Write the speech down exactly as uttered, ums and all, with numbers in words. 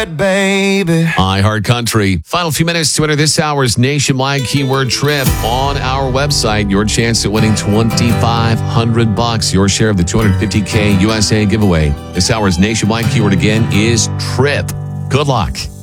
it, baby. iHeart Country. Final few minutes to enter this hour's nationwide keyword trip on our website. Your chance at winning twenty-five hundred bucks, your share of the two hundred fifty K U S A giveaway. This hour's nationwide keyword again is trip. Good luck.